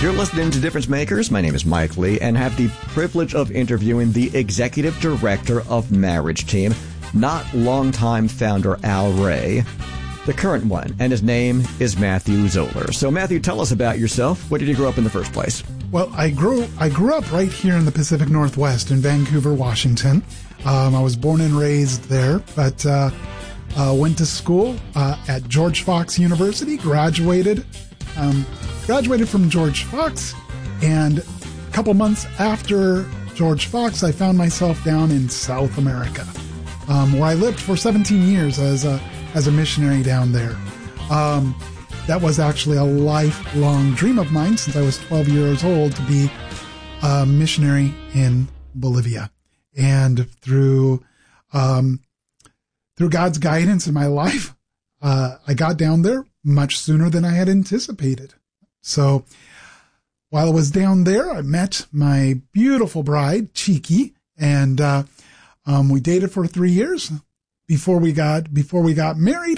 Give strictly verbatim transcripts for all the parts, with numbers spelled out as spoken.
You're listening to Difference Makers. My name is Mike Lee and have the privilege of interviewing the executive director of Marriage Team, not longtime founder Al Ray, the current one, and his name is Matthew Zoller. So, Matthew, tell us about yourself. Where did you grow up in the first place? Well, I grew I grew up right here in the Pacific Northwest in Vancouver, Washington. Um, I was born and raised there, but uh, uh, went to school uh, at George Fox University, graduated. Um, Graduated from George Fox, and a couple months after George Fox, I found myself down in South America, um, where I lived for seventeen years as a as a missionary down there. Um, that was actually a lifelong dream of mine since I was twelve years old to be a missionary in Bolivia. And through um, through God's guidance in my life, uh, I got down there much sooner than I had anticipated. So while I was down there, I met my beautiful bride, Chiki, and uh, um, we dated for three years before we got before we got married.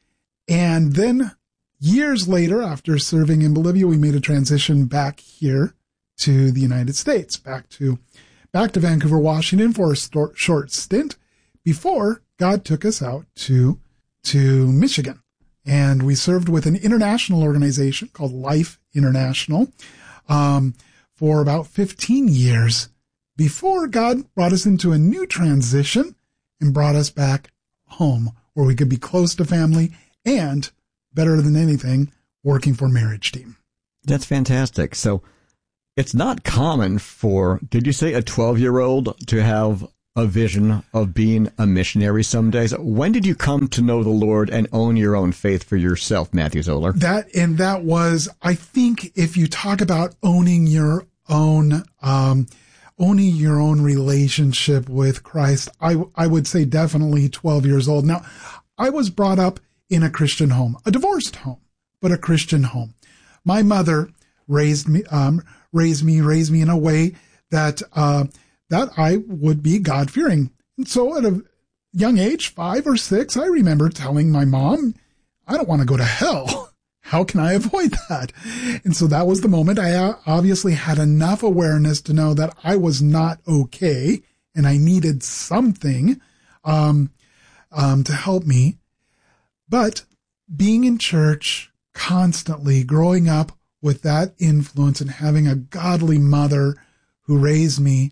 And then years later, after serving in Bolivia, we made a transition back here to the United States, back to back to Vancouver, Washington, for a st- short stint before God took us out to to Michigan. And we served with an international organization called Life International um, for about fifteen years before God brought us into a new transition and brought us back home where we could be close to family and, better than anything, working for Marriage Team. That's fantastic. So it's not common for, did you say, a twelve-year-old to have a vision of being a missionary some days? When did you come to know the Lord and own your own faith for yourself, Matthew Zoller? That, and that was, I think, if you talk about owning your own, um, owning your own relationship with Christ, I, I would say definitely twelve years old. Now, I was brought up in a Christian home, a divorced home, but a Christian home. My mother raised me, um, raised me, raised me in a way that, uh, that I would be God-fearing. And so at a young age, five or six, I remember telling my mom, I don't want to go to hell. How can I avoid that? And so that was the moment I obviously had enough awareness to know that I was not okay and I needed something um, um, to help me. But being in church constantly, growing up with that influence and having a godly mother who raised me,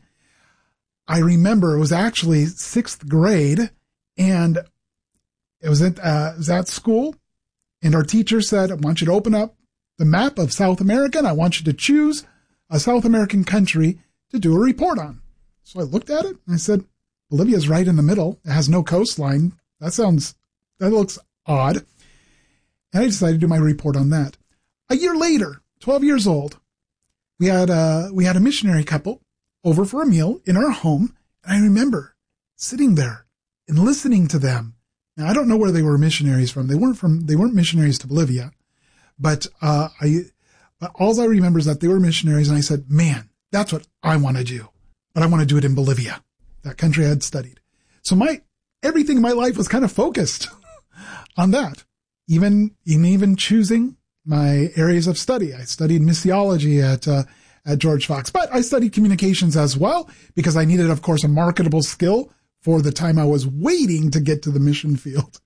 I remember it was actually sixth grade, and it was at, uh, it was at school, and our teacher said, I want you to open up the map of South America, and I want you to choose a South American country to do a report on. So I looked at it, and I said, Bolivia's right in the middle. It has no coastline. That sounds, that looks odd. And I decided to do my report on that. A year later, twelve years old, we had a, we had a missionary couple over for a meal in our home, and I remember sitting there and listening to them. Now, I don't know where they were missionaries from. They weren't from, they weren't missionaries to Bolivia, but, uh, I, but all I remember is that they were missionaries, and I said, man, that's what I want to do, but I want to do it in Bolivia, that country I had studied. So my, everything in my life was kind of focused on that, even, in even choosing my areas of study. I studied missiology at, uh, at George Fox, but I studied communications as well because I needed, of course, a marketable skill for the time I was waiting to get to the mission field.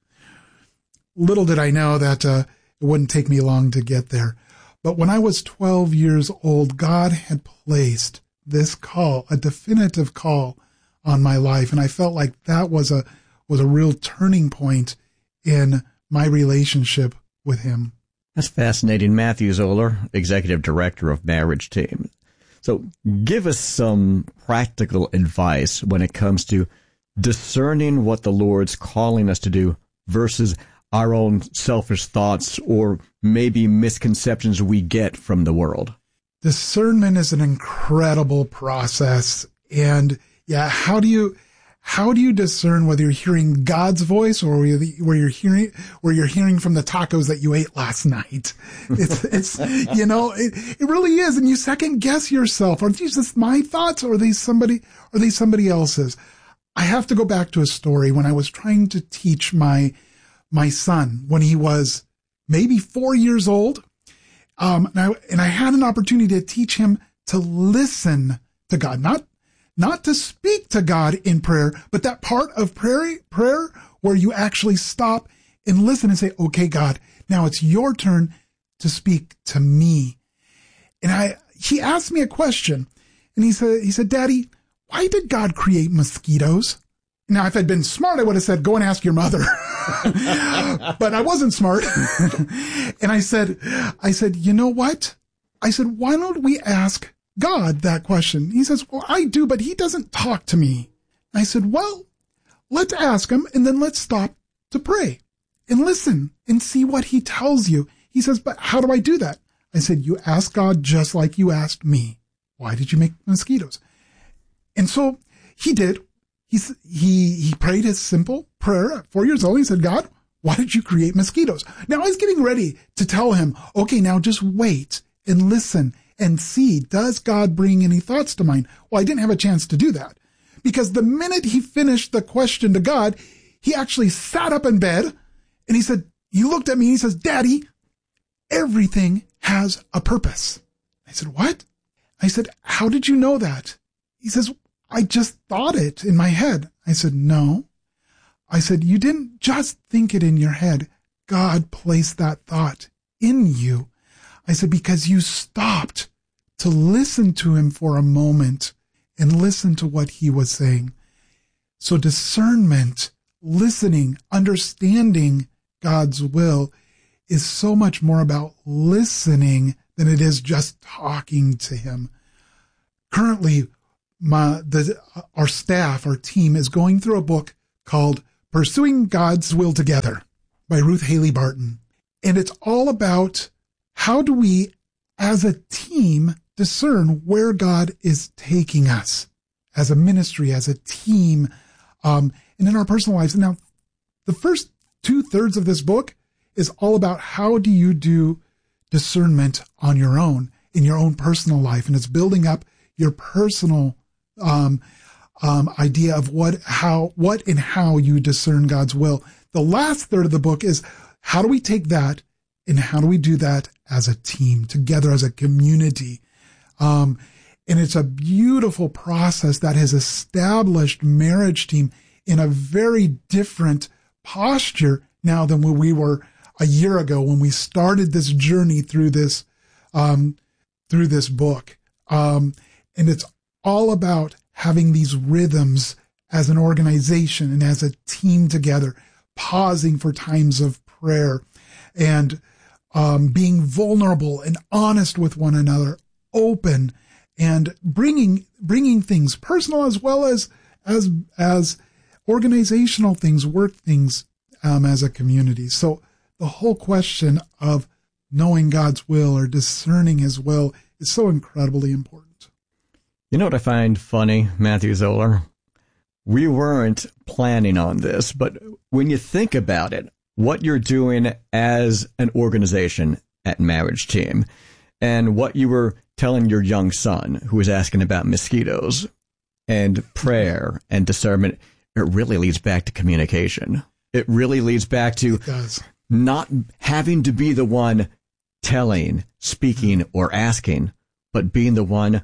Little did I know that uh, it wouldn't take me long to get there. But when I was twelve years old, God had placed this call, a definitive call on my life, and I felt like that was a was a real turning point in my relationship with Him. That's fascinating. Matthew Zoller, Executive Director of Marriage Team. So give us some practical advice when it comes to discerning what the Lord's calling us to do versus our own selfish thoughts or maybe misconceptions we get from the world. Discernment is an incredible process. And yeah, how do you... How do you discern whether you're hearing God's voice or where you're hearing where you're hearing from the tacos that you ate last night? It's, it's you know, it, it really is, and you second guess yourself. Are these just my thoughts, or are these somebody, are they somebody else's? I have to go back to a story when I was trying to teach my my son when he was maybe four years old. Um, and I, and I had an opportunity to teach him to listen to God, not, not to speak to God in prayer, but that part of prayer, prayer where you actually stop and listen and say, okay, God, now it's your turn to speak to me. And I, he asked me a question, and he said, he said, Daddy, why did God create mosquitoes? Now, if I'd been smart, I would have said, go and ask your mother. But I wasn't smart. And I said, I said, you know what? I said, why don't we ask God that question? He says, well, I do, but he doesn't talk to me. I said, well, let's ask him, and then let's stop to pray and listen and see what he tells you. He says, but how do I do that? I said, you ask God just like you asked me. Why did you make mosquitoes? And so he did. He's, he, he prayed his simple prayer at four years old. He said, God, why did you create mosquitoes? Now I was getting ready to tell him, okay, now just wait and listen and see, does God bring any thoughts to mind? Well, I didn't have a chance to do that because the minute he finished the question to God, he actually sat up in bed and he said, he looked at me and he says, Daddy, everything has a purpose. I said, what? I said, how did you know that? He says, I just thought it in my head. I said, no. I said, you didn't just think it in your head. God placed that thought in you. I said, because you stopped to listen to him for a moment and listen to what he was saying. So discernment, listening, understanding God's will is so much more about listening than it is just talking to him. Currently, my, the, our staff, our team is going through a book called Pursuing God's Will Together by Ruth Haley Barton. And it's all about how do we, as a team, discern where God is taking us as a ministry, as a team, um, and in our personal lives. Now, the first two thirds of this book is all about how do you do discernment on your own, in your own personal life. And it's building up your personal um, um, idea of what, how, what and how you discern God's will. The last third of the book is how do we take that and how do we do that as a team, together as a community? Um, and it's a beautiful process that has established Marriage Team in a very different posture now than when we were a year ago when we started this journey through this, um, through this book. Um, and it's all about having these rhythms as an organization and as a team together, pausing for times of prayer and, um, being vulnerable and honest with one another, open and bringing, bringing things personal as well as, as, as organizational things, work things, um, as a community. So the whole question of knowing God's will or discerning his will is so incredibly important. You know what I find funny, Matthew Zoller? We weren't planning on this, but when you think about it, what you're doing as an organization at Marriage Team and what you were telling your young son who was asking about mosquitoes and prayer and discernment, it really leads back to communication. It really leads back to not having to be the one telling, speaking, or asking, but being the one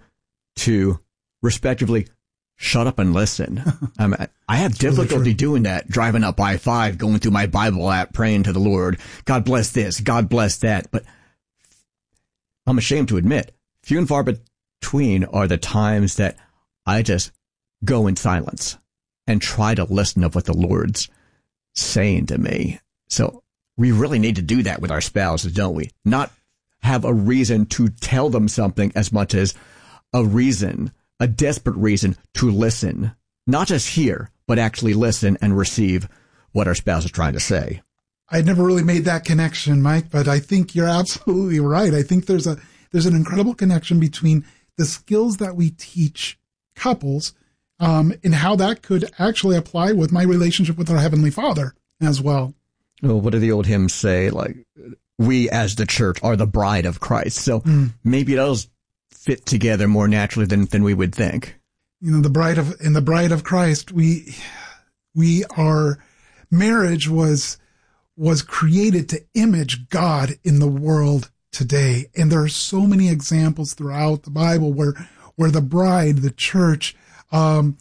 to respectively shut up and listen. um, I have difficulty really doing that, driving up I five, going through my Bible app, praying to the Lord. God bless this, God bless that. But I'm ashamed to admit, few and far between are the times that I just go in silence and try to listen to what the Lord's saying to me. So we really need to do that with our spouses, don't we? Not have a reason to tell them something as much as a reason, a desperate reason to listen. Not just hear, but actually listen and receive what our spouse is trying to say. I'd never really made that connection, Mike, but I think you're absolutely right. I think there's a there's an incredible connection between the skills that we teach couples um, and how that could actually apply with my relationship with our Heavenly Father as well. Well, what do the old hymns say? Like, we as the church are the bride of Christ. So mm. maybe those fit together more naturally than, than we would think. You know, the bride of, in the bride of Christ, we, we are, marriage was, was created to image God in the world today. And there are so many examples throughout the Bible where, where the bride, the church, um,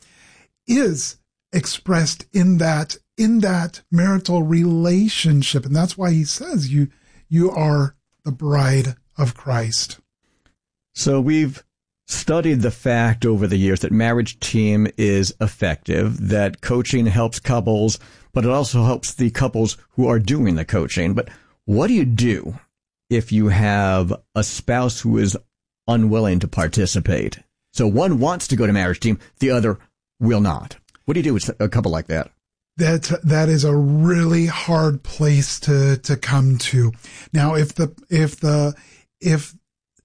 is expressed in that, in that marital relationship. And that's why he says you, you are the bride of Christ. So we've studied the fact over the years that Marriage Team is effective, that coaching helps couples, but it also helps the couples who are doing the coaching. But what do you do if you have a spouse who is unwilling to participate? So one wants to go to Marriage Team, the other will not. What do you do with a couple like that? That that is a really hard place to to come to. Now, if the if the if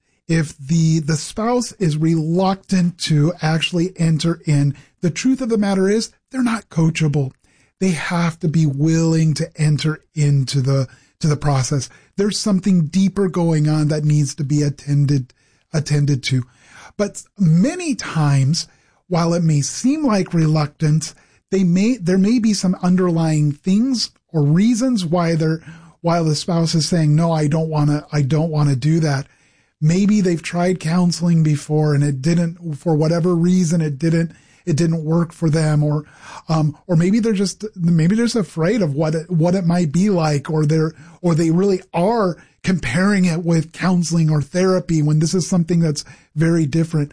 if the the spouse is reluctant to actually enter in, the truth of the matter is they're not coachable. They have to be willing to enter into the to the process. There's something deeper going on that needs to be attended attended to. But many times, while it may seem like reluctance, they may there may be some underlying things or reasons why they're while the spouse is saying, no, I don't want to I don't want to do that. Maybe they've tried counseling before and it didn't, for whatever reason, it didn't it didn't work for them, or um or maybe they're just maybe they're just afraid of what it, what it might be like, or they're or they really are comparing it with counseling or therapy when this is something that's very different.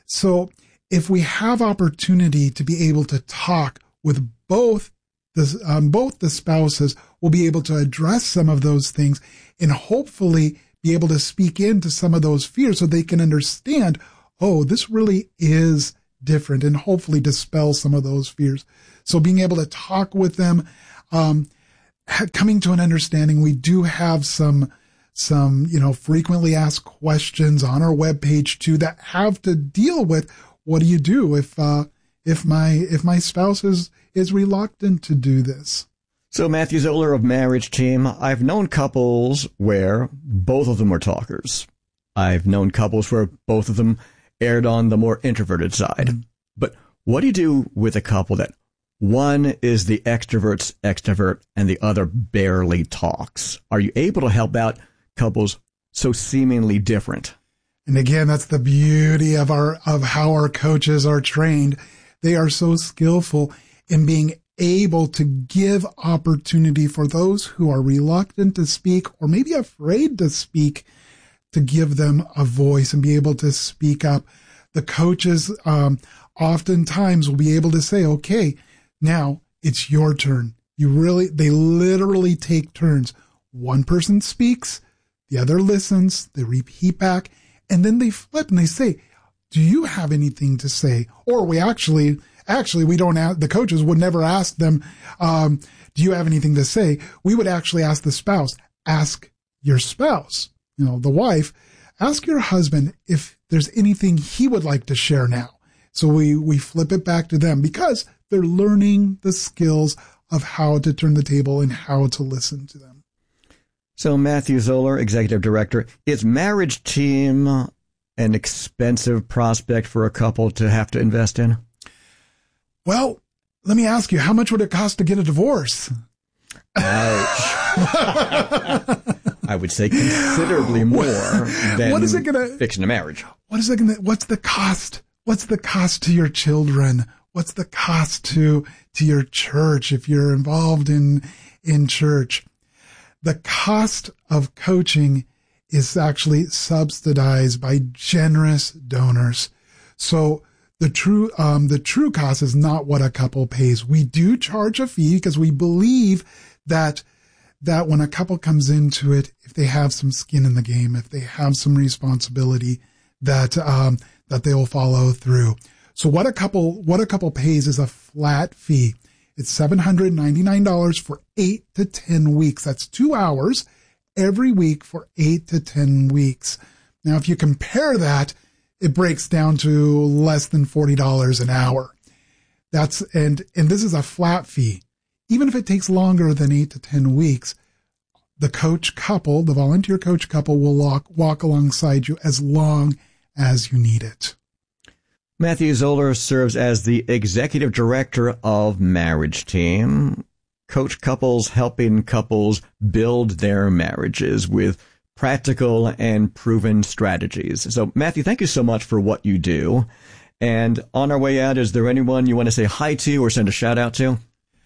So if we have opportunity to be able to talk with both the um, both the spouses, we'll be able to address some of those things and hopefully be able to speak into some of those fears so they can understand, oh, this really is different, and hopefully dispel some of those fears. So being able to talk with them, um, coming to an understanding. We do have some some you know frequently asked questions on our webpage too that have to deal with, what do you do if uh, if my if my spouse is is reluctant to do this? So Matthew Zoller of Marriage Team, I've known couples where both of them were talkers. I've known couples where both of them erred on the more introverted side. Mm-hmm. But what do you do with a couple that one is the extrovert's extrovert and the other barely talks? Are you able to help out couples so seemingly different? And again, that's the beauty of our of how our coaches are trained. They are so skillful in being able to give opportunity for those who are reluctant to speak or maybe afraid to speak, to give them a voice and be able to speak up. The coaches um, oftentimes will be able to say, okay, now it's your turn. You really, they literally take turns. One person speaks, the other listens, they repeat back, and then they flip and they say, do you have anything to say? Or we actually, actually, we don't ask, the coaches would never ask them, um, do you have anything to say? We would actually ask the spouse, ask your spouse, you know, the wife, ask your husband if there's anything he would like to share now. So we, we flip it back to them because they're learning the skills of how to turn the table and how to listen to them. So Matthew Zoller, Executive Director, is Marriage Team an expensive prospect for a couple to have to invest in? Well, let me ask you, how much would it cost to get a divorce? Ouch. I would say considerably more than what is it gonna, fixing a marriage. What is it gonna, what's the cost? What's the cost to your children? What's the cost to, to your church if you're involved in, in church? The cost of coaching is actually subsidized by generous donors. So the true, um, the true cost is not what a couple pays. We do charge a fee because we believe that, that when a couple comes into it, if they have some skin in the game, if they have some responsibility, that, um, that they will follow through. So what a couple, what a couple pays is a flat fee. It's seven hundred ninety-nine dollars for eight to ten weeks. That's two hours every week for eight to ten weeks. Now, if you compare that, it breaks down to less than forty dollars an hour. That's, and, and this is a flat fee. Even if it takes longer than eight to ten weeks, the coach couple, the volunteer coach couple will walk, walk alongside you as long as you need it. Matthew Zoller serves as the Executive Director of Marriage Team. Coach couples, helping couples build their marriages with practical and proven strategies. So, Matthew, thank you so much for what you do. And on our way out, is there anyone you want to say hi to or send a shout out to?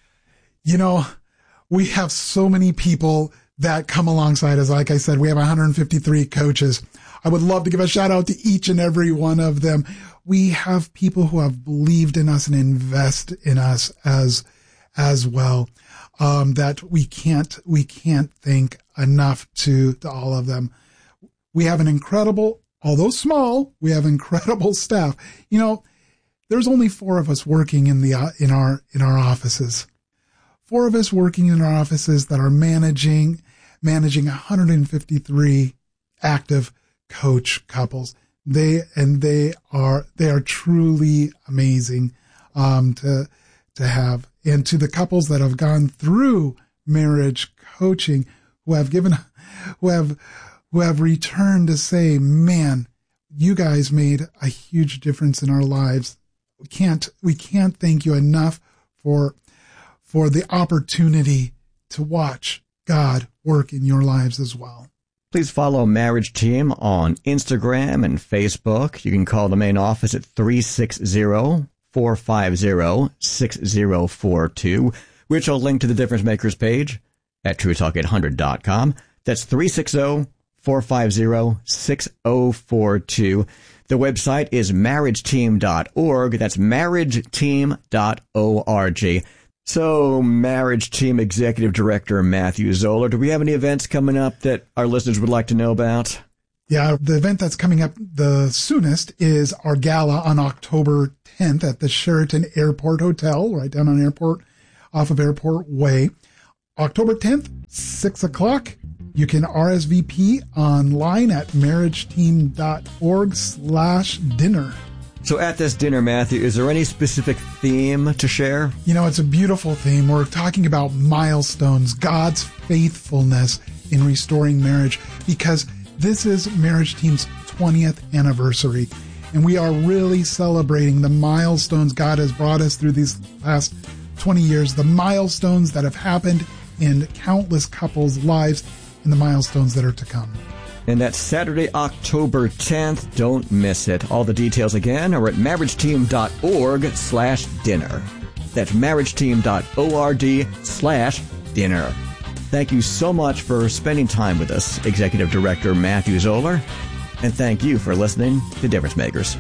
You know, we have so many people that come alongside us. Like I said, we have one hundred fifty-three coaches. I would love to give a shout out to each and every one of them. We have people who have believed in us and invest in us as, as well. Um, that we can't, we can't thank enough to, to all of them. We have an incredible, although small, we have incredible staff. You know, there's only four of us working in the, uh, in our, in our offices. Four of us working in our offices that are managing, managing one hundred fifty-three active coach couples. They, and they are, they are truly amazing, um, to, to have. And to the couples that have gone through marriage coaching, who have given, who have, who have returned to say, man, you guys made a huge difference in our lives. We can't, we can't thank you enough for, for the opportunity to watch God work in your lives as well. Please follow Marriage Team on Instagram and Facebook. You can call the main office at three six zero, four five zero, six zero four two, which I'll link to the Difference Makers page at true talk eight hundred dot com. That's three six zero, four five zero, six zero four two. The website is marriage team dot org. That's marriage team dot org. So, Marriage Team Executive Director Matthew Zoller, do we have any events coming up that our listeners would like to know about? Yeah, the event that's coming up the soonest is our gala on October tenth at the Sheraton Airport Hotel, right down on Airport, off of Airport Way. October tenth, six o'clock. You can R S V P online at marriage team dot org slash dinner. So at this dinner, Matthew, is there any specific theme to share? You know, it's a beautiful theme. We're talking about milestones, God's faithfulness in restoring marriage, because this is Marriage Team's twentieth anniversary, and we are really celebrating the milestones God has brought us through these past twenty years, the milestones that have happened in countless couples' lives, and the milestones that are to come. And that's Saturday, October tenth. Don't miss it. All the details again are at marriage team dot org slash dinner. That's marriage team dot org slash dinner. Thank you so much for spending time with us, Executive Director Matthew Zoller. And thank you for listening to Difference Makers.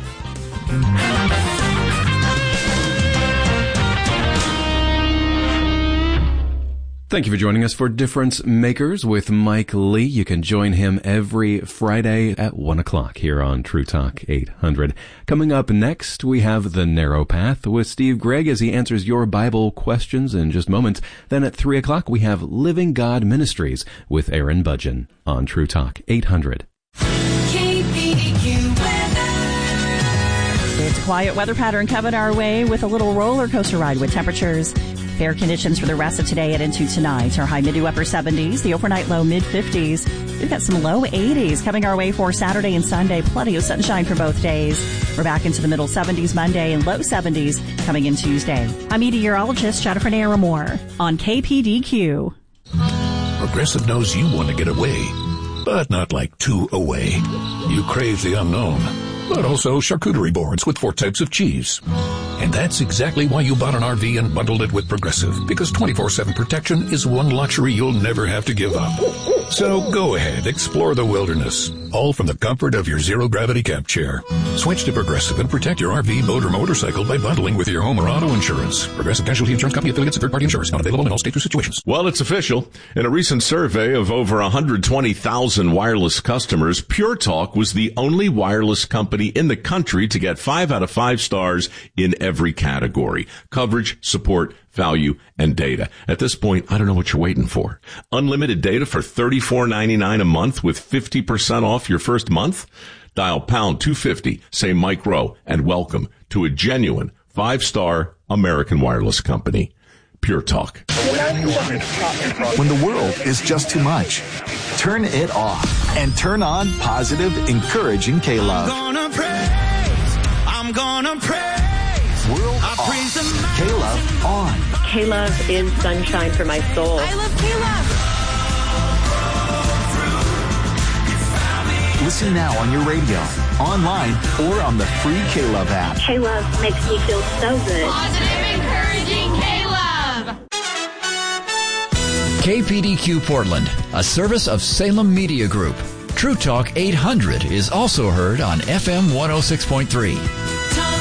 Thank you for joining us for Difference Makers with Mike Lee. You can join him every Friday at one o'clock here on True Talk eight hundred. Coming up next, we have The Narrow Path with Steve Gregg as he answers your Bible questions in just moments. Then at three o'clock, we have Living God Ministries with Aaron Budgen on True Talk eight hundred. It's a quiet weather pattern coming our way with a little roller coaster ride with temperatures. Fair conditions for the rest of today and into tonight. Our high mid to upper seventies, the overnight low mid fifties. We've got some low eighties coming our way for Saturday and Sunday. Plenty of sunshine for both days. We're back into the middle seventies Monday and low seventies coming in Tuesday. I'm meteorologist Jennifer Naramore on K P D Q. Progressive knows you want to get away, but not like two away. You crave the unknown, but also charcuterie boards with four types of cheese. And that's exactly why you bought an R V and bundled it with Progressive, because twenty-four seven protection is one luxury you'll never have to give up. So go ahead, explore the wilderness, all from the comfort of your zero-gravity camp chair. Switch to Progressive and protect your R V, boat, or motorcycle by bundling with your home or auto insurance. Progressive Casualty Insurance Company affiliates and third-party insurers. Not available in all states or situations. Well, it's official. In a recent survey of over one hundred twenty thousand wireless customers, Pure Talk was the only wireless company in the country to get five out of five stars in every category: coverage, support, value, and data. At this point, I don't know what you're waiting for. Unlimited data for thirty-four ninety-nine a month with fifty percent off your first month? Dial pound two fifty, say Mike Rowe, and welcome to a genuine five-star American wireless company. Pure Talk. When the world is just too much, turn it off and turn on positive, encouraging K-Love. I'm gonna praise, I'm gonna praise. World I off. praise the mountain. K-Love on. K-Love is sunshine for my soul. I love K-Love. Listen now on your radio, online, or on the free K-Love app. K-Love makes me feel so good. Positive, encouraging K-Love. K P D Q Portland, a service of Salem Media Group. True Talk eight hundred is also heard on F M one oh six point three.